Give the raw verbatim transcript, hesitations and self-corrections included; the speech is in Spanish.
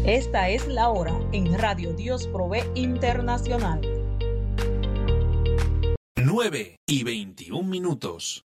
Esta es la hora en Radio Dios Provee Internacional. nueve y veintiún minutos.